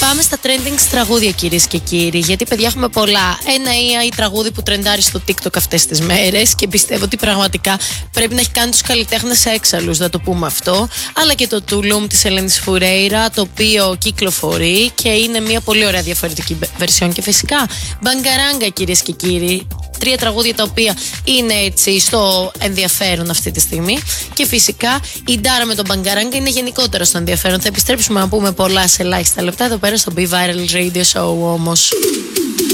Πάμε στα trending τραγούδια, κυρίες και κύριοι. Γιατί, παιδιά, έχουμε πολλά. Ένα AI τραγούδι που τρεντάρει στο TikTok αυτές τις μέρες και πιστεύω ότι πραγματικά πρέπει να έχει κάνει τους καλλιτέχνες έξαλλους, να το πούμε αυτό. Αλλά και το Tulum της Ελένης Φουρέιρα, το οποίο κυκλοφορεί και είναι μια πολύ ωραία διαφορετική version. Και φυσικά Bangaranga, κυρίες και κύριοι. 3 τραγούδια τα οποία είναι έτσι στο ενδιαφέρον αυτή τη στιγμή. Και φυσικά η Ντάρα με τον Bangaranga είναι γενικότερα στο ενδιαφέρον. Θα επιστρέψουμε να πούμε πολλά σε ελάχιστα λεπτά εδώ πέρα στο Be Viral Radio Show όμως.